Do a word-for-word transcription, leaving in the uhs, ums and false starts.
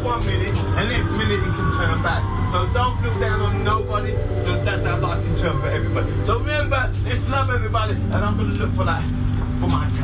one minute, and next minute it can turn back. So don't look down on nobody, because that's how life can turn for everybody. So remember, let's love everybody, and I'm going to look for that, for my